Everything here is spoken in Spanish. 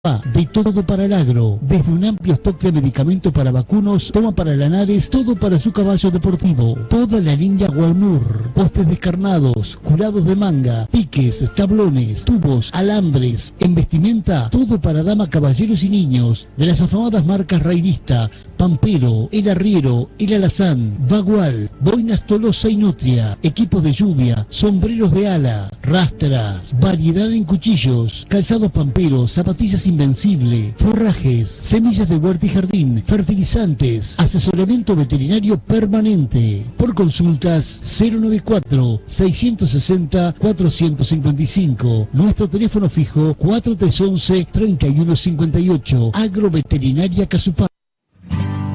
De todo para el agro, desde un amplio stock de medicamentos para vacunos, toma para lanares, todo para su caballo deportivo. Toda la línea Walmur, postes descarnados, curados de manga, piques, tablones, tubos, alambres, en vestimenta, todo para dama, caballeros y niños, de las afamadas marcas Rairista, Pampero, El Arriero, El Alazán, Bagual, Boinas Tolosa y Nutria, equipos de lluvia, sombreros de ala, rastras, variedad en cuchillos, calzados Pampero, zapatillas Invencible, forrajes, semillas de huerta y jardín, fertilizantes, asesoramiento veterinario permanente. Por consultas 094-660-455. Nuestro teléfono fijo 4311-3158. Agroveterinaria Casupá.